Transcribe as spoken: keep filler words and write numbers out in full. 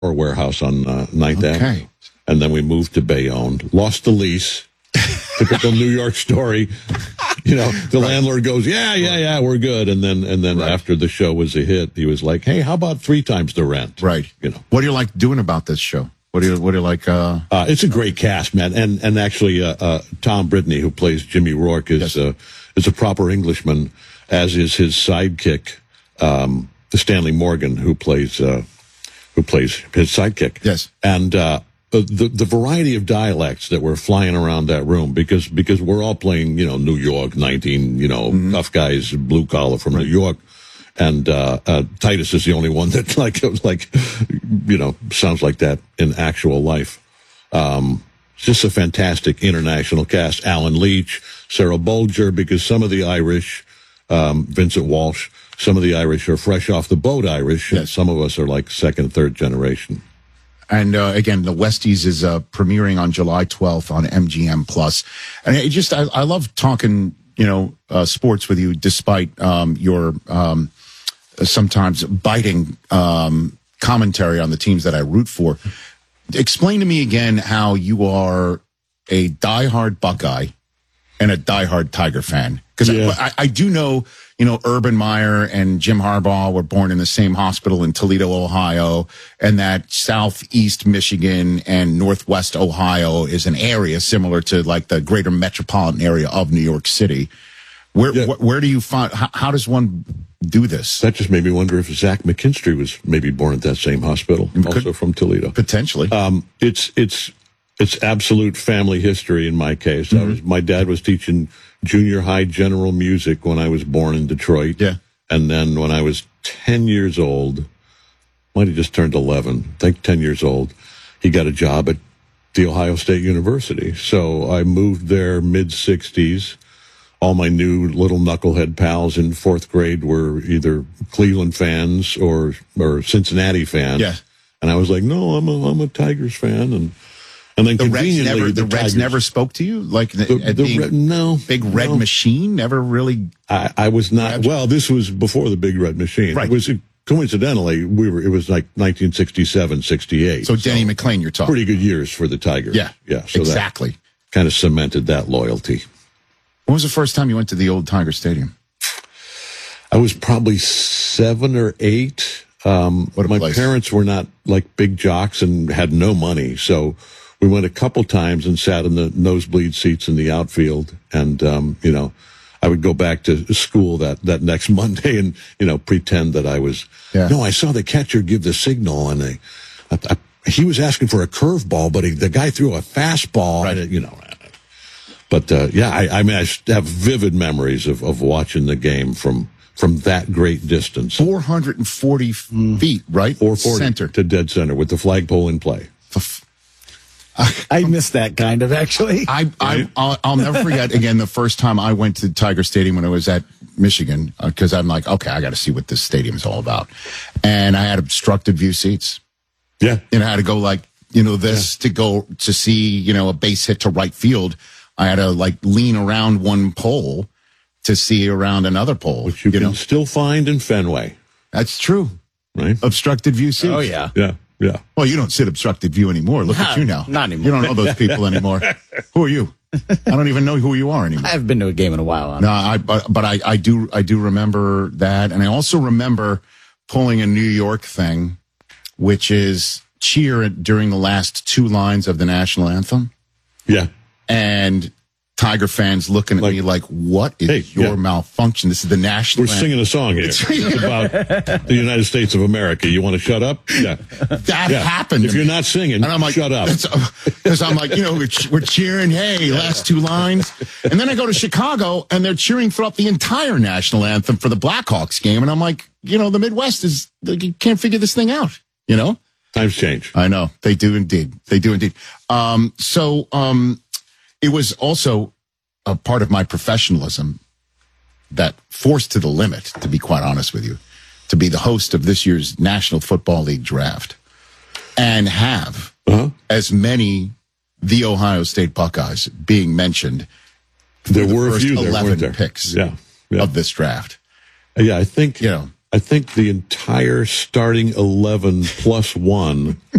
our warehouse on uh, ninth Okay. Avenue. And then we moved to Bayonne, lost the lease. Typical New York story. You know, the Right. landlord goes, yeah, yeah, yeah, we're good. And then, and then Right. after the show was a hit, he was like, hey, how about three times the rent? Right. You know, What do you like doing about this show? What do you, what do you like, uh, uh, it's a great cast, man. And, and actually, uh, uh, Tom Brittany, who plays Jimmy Rourke, is, Yes. uh, is a proper Englishman, as is his sidekick, um, Stanley Morgan, who plays, uh, who plays his sidekick. Yes. And, uh, the the variety of dialects that were flying around that room, because because we're all playing, you know, New York, nineteen, you know, Mm-hmm. tough guys, blue collar from New York, and uh, uh, Titus is the only one that like like you know sounds like that in actual life. Um, it's just a fantastic international cast. Alan Leach, Sarah Bolger, because some of the Irish, um, Vincent Walsh, some of the Irish are fresh off the boat Irish, and Yes. some of us are like second, third generation. And uh, again, the Westies is uh, premiering on July twelfth on M G M Plus. And it just, I, I love talking, you know, uh, sports with you, despite um, your um, sometimes biting um, commentary on the teams that I root for. Explain to me again how you are a diehard Buckeye and a diehard Tiger fan. Because Yeah. I, I do know, you know, Urban Meyer and Jim Harbaugh were born in the same hospital in Toledo, Ohio, and that Southeast Michigan and Northwest Ohio is an area similar to like the greater metropolitan area of New York City. Where Yeah. wh- where do you find, how, how does one do this? That just made me wonder if Zach McKinstry was maybe born at that same hospital, also from Toledo. Potentially. Um, it's it's it's absolute family history in my case. I was my dad was teaching junior high general music when I was born in Detroit. Yeah. And then when I was ten years old, might have just turned eleven, I think ten years old, he got a job at the Ohio State University. So I moved there mid sixties. All my new little knucklehead pals in fourth grade were either Cleveland fans or or Cincinnati fans. Yeah. And I was like, no, I'm a I'm a Tigers fan. And and then the Reds conveniently, never, the, Reds Tigers- never spoke to you? Like the, the, at the being Red- no big red no. machine never really. I, I was not. Well, this was before the Big Red Machine. Right. It was coincidentally we were. It was like nineteen sixty-seven, sixty-eight. So Denny McClain, you're talking. pretty good years for the Tigers. Yeah. yeah. So exactly. that kind of cemented that loyalty. When was the first time you went to the old Tiger Stadium? I was probably seven or eight. Um, What a my place. parents were not like big jocks and had no money, so we went a couple times and sat in the nosebleed seats in the outfield. And um, you know, I would go back to school that that next Monday and you know pretend that I was. Yeah. No, I saw the catcher give the signal, and they, I, I, he was asking for a curveball, but he, the guy threw a fastball. Right. And, you know. But uh, yeah, I, I mean, I have vivid memories of, of watching the game from from that great distance. four hundred forty feet, right? four forty Center. to dead center with the flagpole in play. I missed that kind of actually. I, I, I'll, I'll never forget again the first time I went to Tiger Stadium when I was at Michigan, because I'm like, okay, I got to see what this stadium is all about. And I had obstructed view seats. Yeah. And I had to go like, you know, this to go to see, you know, a base hit to right field. I had to like lean around one pole to see around another pole. Which you, you can know, still find in Fenway, that's true. right? Obstructed view seats. Oh yeah. Yeah, yeah. Well, you don't sit obstructed view anymore. Look at Not- you now. not anymore. You don't know those people anymore. Who are you? I don't even know who you are anymore. I haven't been to a game in a while. No, I but, but I, I do I do remember that, and I also remember pulling a New York thing, which is cheer during the last two lines of the national anthem, Yeah. and Tiger fans looking at Like, me like, "What is hey, your yeah. malfunction? This is the national." We're anthem. singing a song here. It's about the United States of America. You want to shut up? Yeah. That Yeah. happened. If to you're me. not singing, And I'm like, shut up. Because I'm like, you know, we're, ch- we're cheering, hey, last two lines. And then I go to Chicago and they're cheering throughout the entire national anthem for the Blackhawks game. And I'm like, you know, the Midwest is, you can't figure this thing out, you know? Times change. I know. They do indeed. They do indeed. Um, so um, it was also a part of my professionalism that forced to the limit, to be quite honest with you, to be the host of this year's National Football League draft and have Uh-huh. as many the Ohio State Buckeyes being mentioned There the were a first few there, eleven weren't there? picks Yeah. Yeah. of this draft. Yeah, I think You know, I think the entire starting eleven plus one